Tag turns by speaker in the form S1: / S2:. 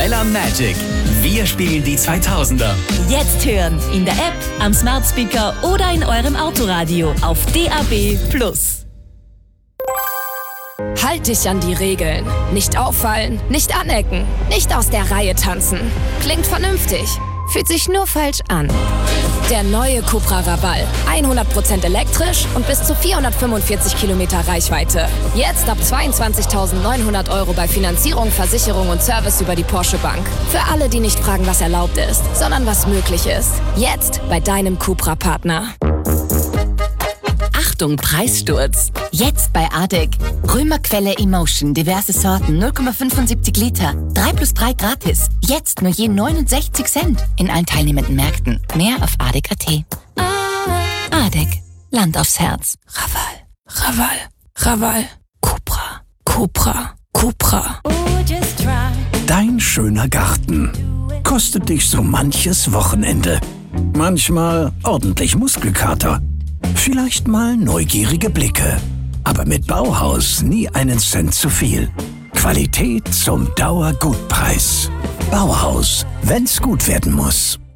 S1: Ella Magic. Wir spielen die 2000er.
S2: Jetzt hören in der App, am Smart Speaker oder in eurem Autoradio auf DAB+.
S3: Halt dich an die Regeln. Nicht auffallen, nicht anecken, nicht aus der Reihe tanzen. Klingt vernünftig, fühlt sich nur falsch an. Der neue Cupra Raval. 100% elektrisch und bis zu 445 Kilometer Reichweite. Jetzt ab 22.900 € bei Finanzierung, Versicherung und Service über die Porsche Bank. Für alle, die nicht fragen, was erlaubt ist, sondern was möglich ist. Jetzt bei deinem Cupra-Partner.
S4: Achtung, Preissturz. Jetzt bei ADEC. Römerquelle Emotion, diverse Sorten, 0,75 Liter. 3+3 gratis. Jetzt nur je 69 Cent in allen teilnehmenden Märkten. Mehr auf ADEC.at. ADEC. Land aufs Herz.
S3: Raval, Raval, Raval. Cupra, Cupra, Cupra.
S5: Dein schöner Garten kostet dich so manches Wochenende. Manchmal ordentlich Muskelkater. Vielleicht mal neugierige Blicke. Aber mit Bauhaus nie einen Cent zu viel. Qualität zum Dauergutpreis. Bauhaus, wenn's gut werden muss.